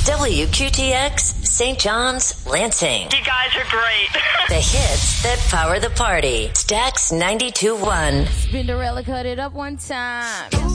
WQTX, St. John's, Lansing. You guys are great. The hits that power the party. Stax 92.1. Spinderella cut it up one time.